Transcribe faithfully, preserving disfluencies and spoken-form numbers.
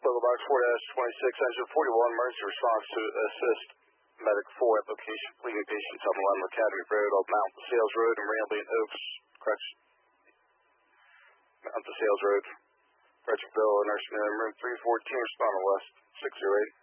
Local Box four twenty-six, engine forty-one, emergency response to assist medic four application, bleeding patients on Lima Academy Road, off Mount DeSales Road, and Rambling Oaks, correction, Mount DeSales Road, Frederickville, nursing home, room three fourteen, responder west, six zero eight.